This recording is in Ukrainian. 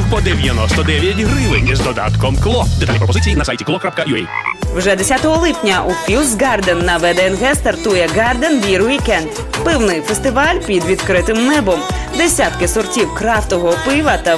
по 99 гривень з додатком КЛО. Деталі пропозиції на сайті klo.ua. Вже 10 липня у Fuse Garden на ВДНГ стартує Garden Beer Weekend. Пивний фестиваль під відкритим небом. Десятки сортів крафтового пива та